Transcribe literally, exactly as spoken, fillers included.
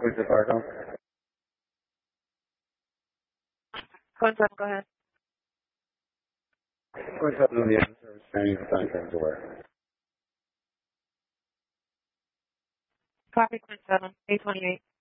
Where's the Fargo? One seven, go ahead. Where's up on the end service training for contractors aware? Copy, point seven, eight twenty-eight.